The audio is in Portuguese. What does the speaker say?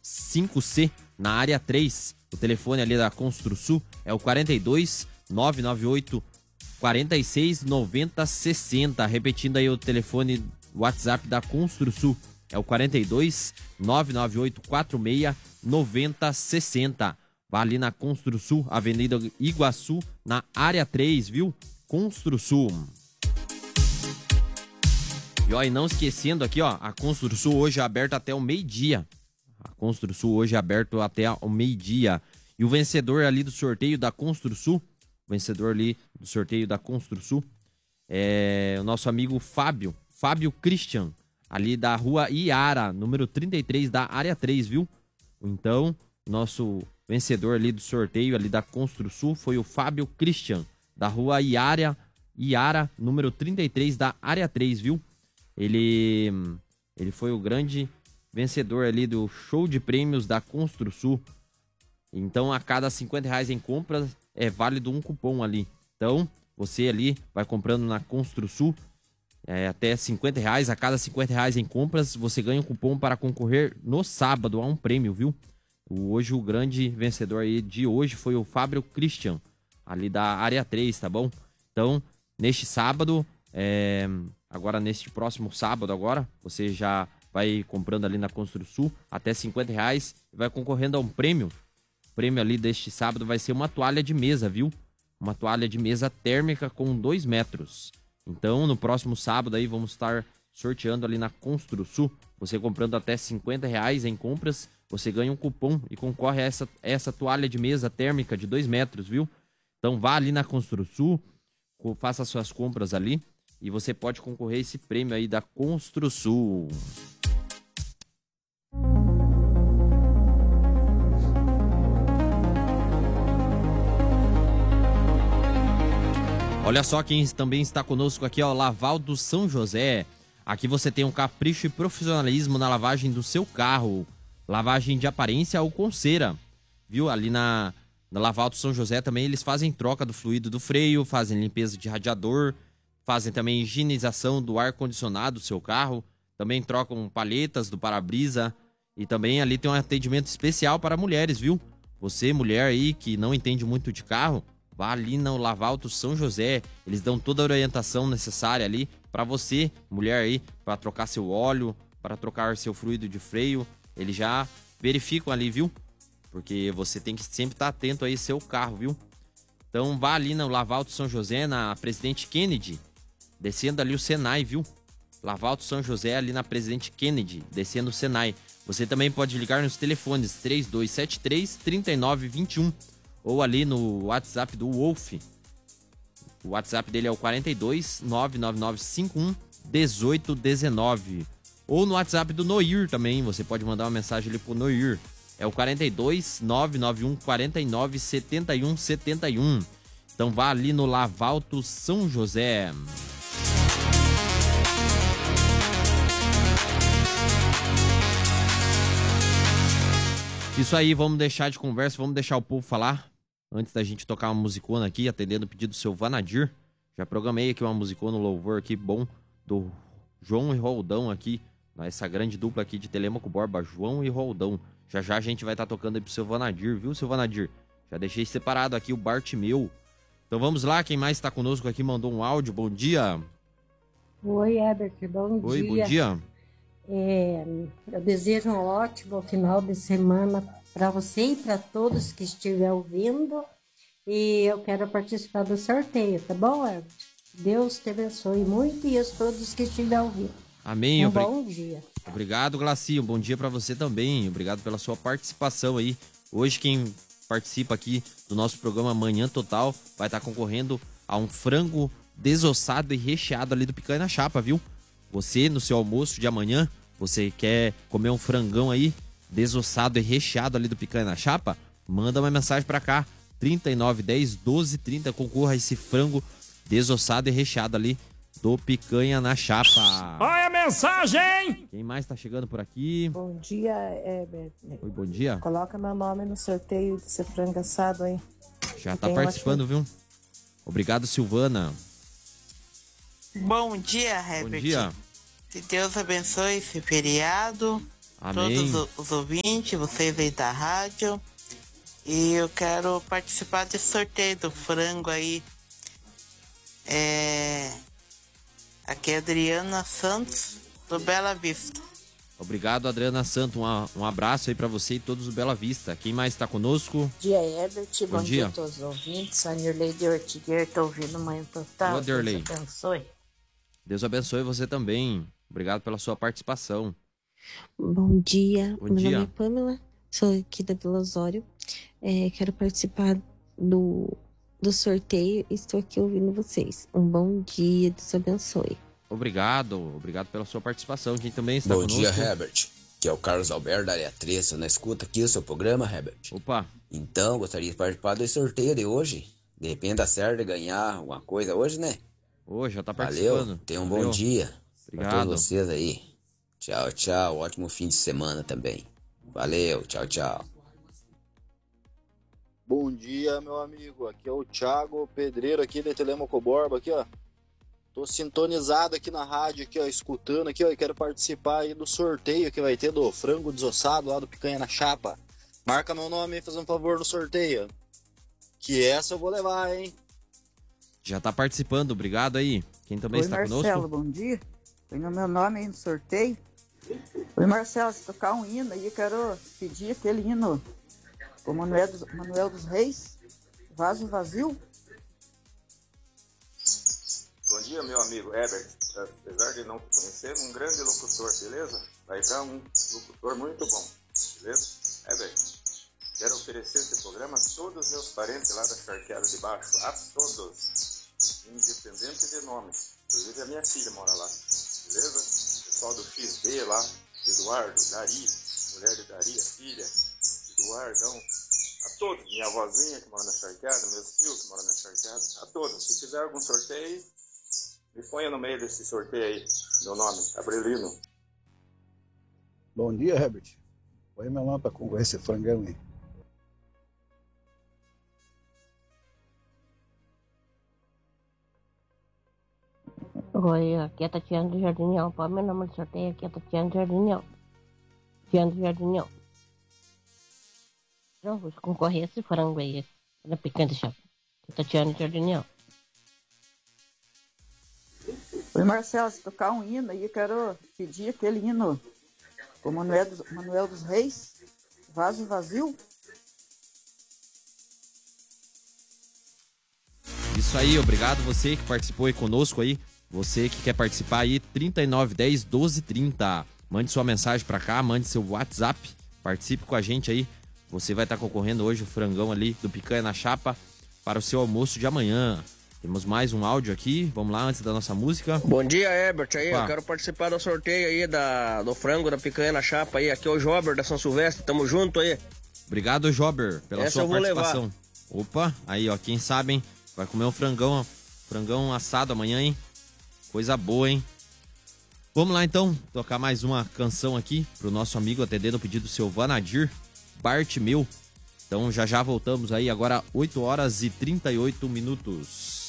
5C, na área 3. O telefone ali da Construsul é o 42 998 46 90 60. Repetindo aí o telefone WhatsApp da Construsul, é o 42 998 46 90 60. Vá ali na Construsul, Avenida Iguaçu, na área 3, viu? Construsul. E ó, e não esquecendo aqui, ó, a Construsul hoje é aberta até o meio-dia. A Construsul hoje é aberto até o meio-dia. E o vencedor ali do sorteio da Construsul, é o nosso amigo Fábio Christian, ali da rua Iara, número 33 da área 3, viu? Então, nosso vencedor ali do sorteio ali da Construsul foi o Fábio Christian, da rua Iara, número 33 da área 3, viu? Ele foi o grande vencedor ali do show de prêmios da Construsul. Então, a cada R$50 em compras é válido um cupom ali. Então, você ali vai comprando na Construsul até R$50. A cada R$50 em compras, você ganha um cupom para concorrer no sábado a um prêmio, viu? Hoje, o grande vencedor aí de hoje foi o Fábio Christian, ali da área 3, tá bom? Então, neste sábado, agora neste próximo sábado agora, você já vai comprando ali na Construsul até R$50 e vai concorrendo a um prêmio. O prêmio ali deste sábado vai ser uma toalha de mesa, viu? Uma toalha de mesa térmica com 2 metros. Então, no próximo sábado aí, vamos estar sorteando ali na Construsul. Você comprando até R$50 em compras, você ganha um cupom e concorre a essa toalha de mesa térmica de 2 metros, viu? Então, vá ali na Construsul, faça suas compras ali e você pode concorrer a esse prêmio aí da Construsul. Olha só quem também está conosco aqui, ó, Lavaldo São José. Aqui você tem um capricho e profissionalismo na lavagem do seu carro. Lavagem de aparência ou com cera, viu? Ali na Lavaldo São José também eles fazem troca do fluido do freio, fazem limpeza de radiador, fazem também higienização do ar-condicionado do seu carro, também trocam palhetas do para-brisa e também ali tem um atendimento especial para mulheres, viu? Você, mulher aí que não entende muito de carro, vá ali no Lavaldo São José, eles dão toda a orientação necessária ali para você, mulher aí, para trocar seu óleo, para trocar seu fluido de freio, eles já verificam ali, viu? Porque você tem que sempre estar atento aí ao seu carro, viu? Então vá ali no Lavaldo São José, na Presidente Kennedy, descendo ali o Senai, viu? Lavaldo São José ali na Presidente Kennedy, descendo o Senai. Você também pode ligar nos telefones 3273-3921 ou ali no WhatsApp do Wolf. O WhatsApp dele é o 42 99951 1819. Ou no WhatsApp do Noir também, você pode mandar uma mensagem ali pro Noir. É o 42 991 49 71 71. Então vá ali no Lavaldo São José. Isso aí, vamos deixar de conversa, vamos deixar o povo falar. Antes da gente tocar uma musicona aqui, atendendo o pedido do seu Vanadir. Já programei aqui uma musicona, um louvor aqui bom do João e Roldão aqui. Essa grande dupla aqui de Telêmaco Borba, João e Roldão. Já já a gente vai estar tocando aí pro seu Vanadir, viu, seu Vanadir? Já deixei separado aqui o Bartimeu. Então vamos lá, quem mais está conosco aqui mandou um áudio. Bom dia. Oi, Herbert, bom dia. Oi, bom dia. Eu desejo um ótimo final de semana para você e para todos que estiverem ouvindo. E eu quero participar do sorteio, tá bom, Herbert? Deus te abençoe muito e a todos que estiverem ouvindo. Amém. Bom dia. Obrigado, Glaci. Um bom dia para você também. Obrigado pela sua participação aí. Hoje quem participa aqui do nosso programa Manhã Total vai estar concorrendo a um frango desossado e recheado ali do Picanha na Chapa, viu? Você, no seu almoço de amanhã, você quer comer um frangão aí, desossado e recheado ali do Picanha na Chapa? Manda uma mensagem pra cá, 3910 1230, concorra a esse frango desossado e recheado ali do Picanha na Chapa. Olha a mensagem! Quem mais tá chegando por aqui? Bom dia, Herbert. Oi, bom dia. Coloca meu nome no sorteio desse frango assado aí. Já tá participando, viu? Obrigado, Silvana. Bom dia, Herbert. Bom dia. Que Deus abençoe esse feriado. Amém. todos os ouvintes, vocês aí da rádio. E eu quero participar desse sorteio do frango aí. Aqui é Adriana Santos, do Bela Vista. Obrigado, Adriana Santos. Um abraço aí pra você e todos do Bela Vista. Quem mais tá conosco? Bom dia, Herbert. Bom dia a todos os ouvintes. A Nirley de Ortigueira, tô ouvindo Manhã Total. Boa, Dirley. Deus abençoe. Deus abençoe você também. Obrigado pela sua participação. Bom dia, Bom meu dia. nome é Pamela, sou aqui da Vila Osório. Quero participar do sorteio e estou aqui ouvindo vocês. Um bom dia, Deus abençoe. Obrigado pela sua participação. Quem também está Bom conosco? dia, Herbert. Que é o Carlos Alberto da área 3. Você não escuta aqui o seu programa, Herbert? Opa, Então, gostaria de participar do sorteio de hoje. De repente acerta ganhar alguma coisa hoje, né? já tá participando. Valeu, tenha um bom Valeu. dia pra Obrigado. todos vocês aí. Tchau, tchau. Ótimo fim de semana também. Valeu, tchau, tchau. Bom dia, meu amigo. Aqui é o Thiago Pedreiro aqui de Telemaco Borba aqui, ó. Tô sintonizado aqui na rádio aqui, ó, escutando aqui, ó, e quero participar aí do sorteio que vai ter do frango desossado lá do Picanha na Chapa. Marca meu nome aí, faz um favor no sorteio. Que essa eu vou levar, hein? Já tá participando, obrigado aí. Quem também Oi, está Marcelo, conosco? bom dia. Tenho meu nome aí no sorteio. Oi, Marcelo, se tocar um hino aí, quero pedir aquele hino do Manuel dos Reis, Vaso Vazio. Bom dia, meu amigo Herbert. Apesar de não te conhecer, um grande locutor, beleza? Vai dar um locutor muito bom, beleza? Herbert, quero oferecer esse programa a todos os meus parentes lá da Charqueada de Baixo, a todos, independente de nome. Inclusive a minha filha mora lá, beleza? Pessoal do XB lá, Eduardo, Dari, mulher de Dari, a filha, Eduardão, a todos, minha avózinha que mora na Charqueada, meus tios que moram na Charqueada, a todos. Se fizer algum sorteio, me ponha no meio desse sorteio aí, meu nome, Abrelino. Bom dia, Herbert. Põe meu nome para concorrer esse frangão aí. Oi, aqui é a Tatiana do Jardinhão. Qual é o meu nome do sorteio? Aqui é a Tatiana do Jardinhão. Tatiana do Jardinhão. Não, vou concorrer a esse frango aí. Na Picanha da Chapa. Tatiana do Jardinhão. Oi, Marcelo, se tocar um hino aí, quero pedir aquele hino do Manuel dos Reis, Vaso Vazio. Isso aí, obrigado você que participou aí conosco aí. Você que quer participar aí, 3910 1230. Mande sua mensagem pra cá, mande seu WhatsApp, participe com a gente aí. Você vai estar concorrendo hoje o frangão ali do Picanha na Chapa para o seu almoço de amanhã. Temos mais um áudio aqui, vamos lá antes da nossa música. Bom dia, Herbert, aí, Opa. eu quero participar do sorteio aí do frango da Picanha na Chapa aí. Aqui é o Jober da São Silvestre, tamo junto aí. Obrigado, Jober, pela Essa sua eu vou participação. Opa, aí ó, quem sabe, hein? Vai comer um frangão assado amanhã, hein? Coisa boa, hein? Vamos lá então, tocar mais uma canção aqui pro nosso amigo atendendo o pedido do seu Vanadir, Bartimeu. Então já voltamos aí, agora 8 horas e 38 minutos.